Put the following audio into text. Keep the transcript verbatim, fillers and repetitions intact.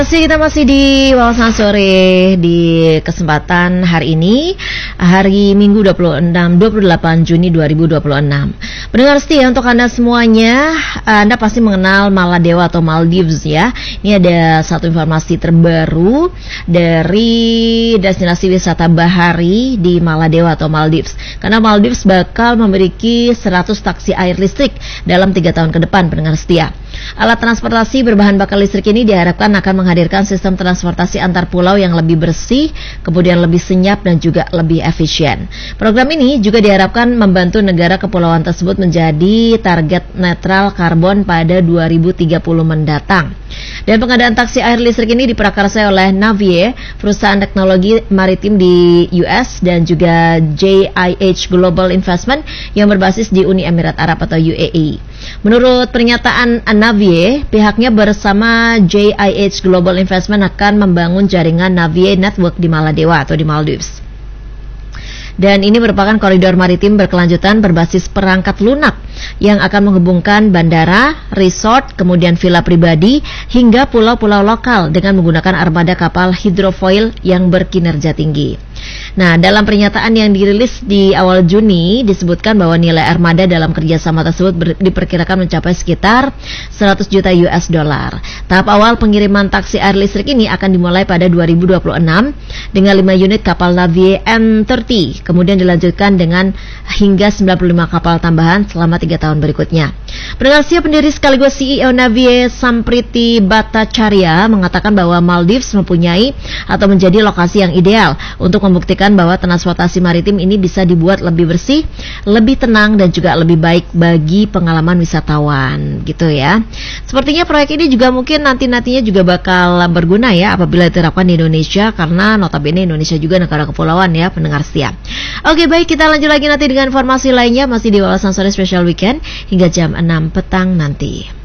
Masih kita masih di Wawasan Sore di kesempatan hari ini, hari Minggu dua puluh enam, dua puluh delapan Juni dua ribu dua puluh enam. Pendengar setia, untuk Anda semuanya, Anda pasti mengenal Maladewa atau Maldives ya. Ini ada satu informasi terbaru dari destinasi wisata bahari di Maladewa atau Maldives. Karena Maldives bakal memiliki seratus taksi air listrik dalam tiga tahun ke depan, pendengar setia. Alat transportasi berbahan bakar listrik ini diharapkan akan menghadirkan sistem transportasi antar pulau yang lebih bersih, kemudian lebih senyap dan juga lebih efisien. Program ini juga diharapkan membantu negara kepulauan tersebut menjadi target netral karbon pada dua ribu tiga puluh mendatang. Dan pengadaan taksi air listrik ini diprakarsai oleh Navie, perusahaan teknologi maritim di U S, dan juga J I H Global Investment yang berbasis di Uni Emirat Arab atau U A E. Menurut pernyataan Navie, pihaknya bersama J I H Global Investment akan membangun jaringan Navie Network di Maladewa atau di Maldives. Dan ini merupakan koridor maritim berkelanjutan berbasis perangkat lunak yang akan menghubungkan bandara, resort, kemudian villa pribadi hingga pulau-pulau lokal dengan menggunakan armada kapal hidrofoil yang berkinerja tinggi. Nah, dalam pernyataan yang dirilis di awal Juni disebutkan bahwa nilai armada dalam kerjasama tersebut ber- diperkirakan mencapai sekitar seratus juta U S dollar. Tahap awal pengiriman taksi air listrik ini akan dimulai pada dua ribu dua puluh enam dengan lima unit kapal Navie M tiga puluh, kemudian dilanjutkan dengan hingga sembilan puluh lima kapal tambahan selama tiga tahun berikutnya. Pendengar setia, pendiri sekaligus C E O Navie Sampriti Bhattacharya mengatakan bahwa Maldives mempunyai atau menjadi lokasi yang ideal untuk membuktikan bahwa transportasi maritim ini bisa dibuat lebih bersih, lebih tenang, dan juga lebih baik bagi pengalaman wisatawan, gitu ya. Sepertinya proyek ini juga mungkin nanti-nantinya juga bakal berguna ya apabila diterapkan di Indonesia, karena notabene Indonesia juga negara kepulauan ya, pendengar setia. Oke, baik, kita lanjut lagi nanti dengan informasi lainnya masih di Wawasan Sore Special Weekend hingga jam enam petang nanti.